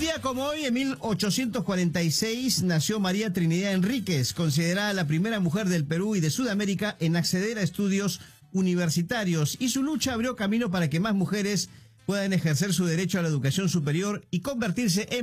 día como hoy, en 1846, nació María Trinidad Enríquez, considerada la primera mujer del Perú y de Sudamérica en acceder a estudios universitarios, y su lucha abrió camino para que más mujeres puedan ejercer su derecho a la educación superior y convertirse en